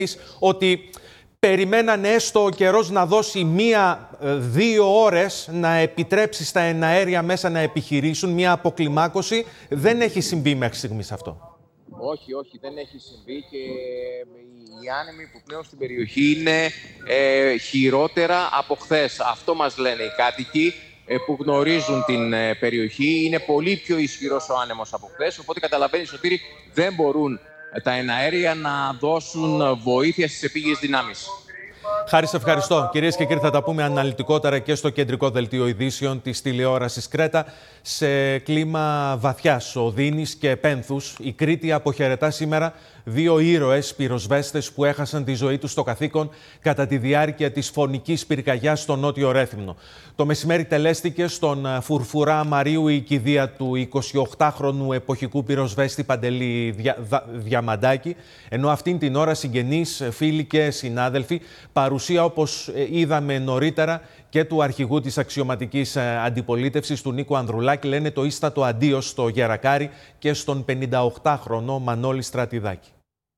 ότι περιμένανε έστω ο καιρός να δώσει 1-2 ώρες να επιτρέψει στα εναέρια μέσα να επιχειρήσουν μια αποκλιμάκωση. Δεν έχει συμβεί μέχρι στιγμής αυτό. Όχι, δεν έχει συμβεί και οι άνεμοι που πλέον στην περιοχή είναι χειρότερα από χθες. Αυτό μας λένε οι κάτοικοι που γνωρίζουν την περιοχή. Είναι πολύ πιο ισχυρός ο άνεμος από χθες, οπότε καταλαβαίνεις, Σωτήρη, δεν μπορούν τα εναέρια να δώσουν βοήθεια στις επίγειες δυνάμεις. Χάρη, σε ευχαριστώ. Κυρίες και κύριοι, θα τα πούμε αναλυτικότερα και στο κεντρικό δελτίο ειδήσεων της τηλεόρασης Κρέτα. Σε κλίμα βαθιάς οδύνης και πένθους, η Κρήτη αποχαιρετά σήμερα 2 ήρωες πυροσβέστες που έχασαν τη ζωή τους στο καθήκον κατά τη διάρκεια της φωνικής πυρκαγιάς στο Νότιο Ρέθυμνο. Το μεσημέρι τελέστηκε στον Φουρφουρά Μαρίου η κηδεία του 28χρονου εποχικού πυροσβέστη Παντελή Διαμαντάκη, ενώ αυτήν την ώρα συγγενείς, φίλοι και συνάδελφοι, παρουσία όπως είδαμε νωρίτερα και του αρχηγού της αξιωματικής αντιπολίτευσης του Νίκου Ανδρουλάκη, λένε το ίστατο αντίο στο Γερακάρι και στον 58χρονο Μανώλη Στρατιδάκη.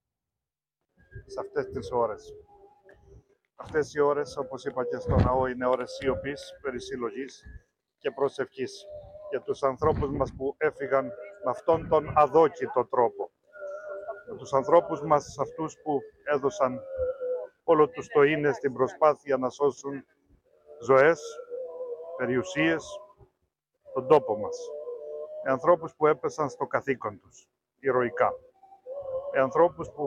Σε αυτές τις ώρες. Αυτές οι ώρες, όπως είπα και στο ναό, είναι ώρες σιωπής, περισυλλογής και προσευχής για τους ανθρώπους μας που έφυγαν με αυτόν τον αδόκητο τρόπο. Για τους ανθρώπους μας αυτούς που έδωσαν όλο τους το είναι στην προσπάθεια να σώσουν ζωές, περιουσίες, τον τόπο μας. Με ανθρώπους που έπεσαν στο καθήκον τους, ηρωικά. Με ανθρώπους που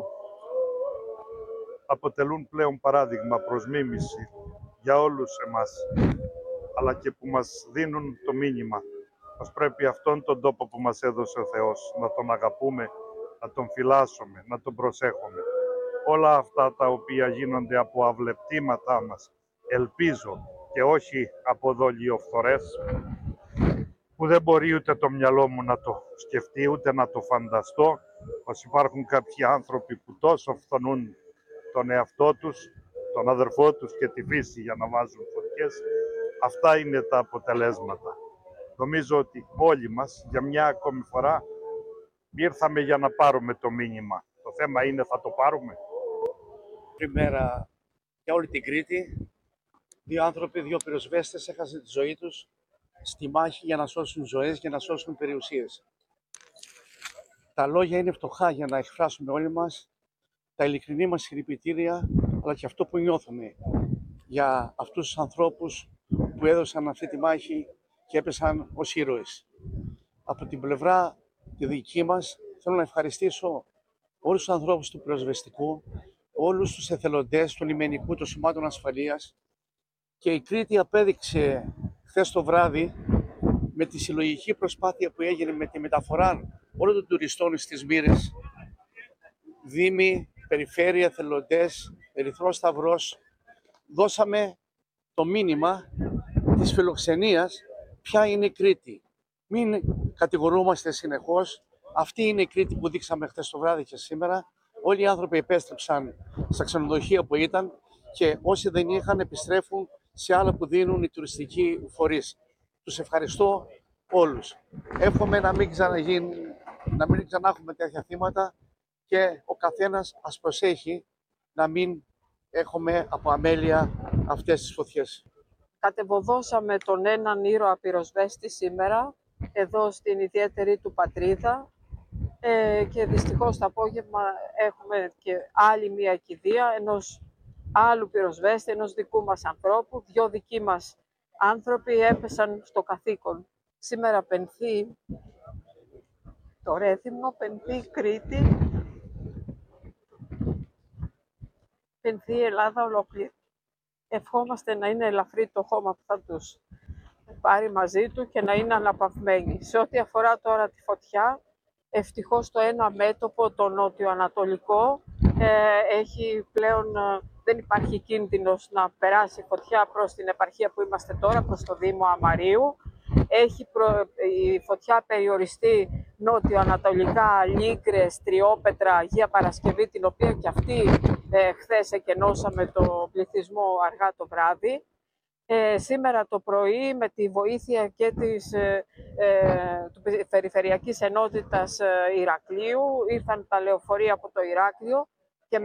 αποτελούν πλέον παράδειγμα προς μίμηση για όλους εμάς, αλλά και που μας δίνουν το μήνυμα πως πρέπει αυτόν τον τόπο που μας έδωσε ο Θεός να τον αγαπούμε, να τον φυλάσσουμε, να τον προσέχουμε. Όλα αυτά τα οποία γίνονται από αυλεπτήματά μας, ελπίζω και όχι από δολιοφθορές, που δεν μπορεί ούτε το μυαλό μου να το σκεφτεί, ούτε να το φανταστώ, πως υπάρχουν κάποιοι άνθρωποι που τόσο φθονούν τον εαυτό τους, τον αδερφό τους και τη φύση για να βάζουν φωτιές. Αυτά είναι τα αποτελέσματα. Νομίζω ότι όλοι μας, για μια ακόμη φορά, ήρθαμε για να πάρουμε το μήνυμα. Το θέμα είναι, θα το πάρουμε? Primera για όλη την Κρήτη. 2 άνθρωποι, 2 πυροσβέστες έχασαν τη ζωή τους στη μάχη για να σώσουν ζωές, για να σώσουν περιουσίες. Τα λόγια είναι φτωχά για να εκφράσουμε όλοι μας τα ειλικρινή μας συλληπιτήρια, αλλά και αυτό που νιώθουμε για αυτούς τους ανθρώπους που έδωσαν αυτή τη μάχη και έπεσαν ως ήρωες. Από την πλευρά τη δική μας θέλω να ευχαριστήσω όλους τους ανθρώπους του πυροσβεστικού, όλους τους εθελοντές του λιμενικού, των σωμάτων ασφαλείας, και η Κρήτη απέδειξε χθες το βράδυ με τη συλλογική προσπάθεια που έγινε με τη μεταφορά όλων των τουριστών στις Μύρες, Δήμοι, Περιφέρεια, εθελοντές, Ερυθρός Σταυρός, δώσαμε το μήνυμα της φιλοξενίας ποια είναι η Κρήτη. Μην κατηγορούμαστε συνεχώς. Αυτή είναι η Κρήτη που δείξαμε χθες το βράδυ και σήμερα. Όλοι οι άνθρωποι επέστρεψαν στα ξενοδοχεία που ήταν και όσοι δεν είχαν επιστρέφουν σε άλλα που δίνουν οι τουριστικοί φορείς. Τους ευχαριστώ όλους. Εύχομαι να μην ξανά έχουμε τέτοια θύματα και ο καθένας ας προσέχει να μην έχουμε από αμέλεια αυτές τις φωτιές. Κατεβοδώσαμε τον έναν ήρωα πυροσβέστη σήμερα, εδώ στην ιδιαίτερη του πατρίδα, και δυστυχώς το απόγευμα έχουμε και άλλη μία κηδεία ενός άλλου πυροσβέστη, ενός δικού μας ανθρώπου. 2 δικοί μας άνθρωποι έπεσαν στο καθήκον. Σήμερα πενθεί το Ρέθυμνο, πενθεί η Κρήτη, πενθεί η Ελλάδα ολόκληρη. Ευχόμαστε να είναι ελαφρύ το χώμα που θα τους πάρει μαζί του και να είναι αναπαυμένοι. Σε ό,τι αφορά τώρα τη φωτιά, ευτυχώς το ένα μέτωπο, το νότιο-ανατολικό, έχει πλέον, δεν υπάρχει κίνδυνος να περάσει φωτιά προς την επαρχία που είμαστε τώρα, προς το Δήμο Αμαρίου. Έχει η φωτιά περιοριστεί νότιο-ανατολικά, Λύκρες, Τριόπετρα, Αγία Παρασκευή, την οποία και αυτή χθες εκενώσαμε το πληθυσμό αργά το βράδυ. Σήμερα το πρωί, με τη βοήθεια και της Περιφερειακής Ενότητας Ηρακλείου, ήρθαν τα λεωφορεία από το Ηράκλειο